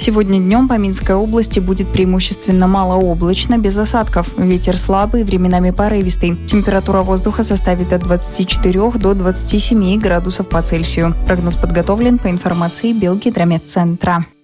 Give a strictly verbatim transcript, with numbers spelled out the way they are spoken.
Сегодня днем по Минской области будет преимущественно малооблачно, без осадков. Ветер слабый, временами порывистый. Температура воздуха составит от двадцати четырёх до двадцати семи градусов по Цельсию. Прогноз подготовлен по информации Белгидрометцентра.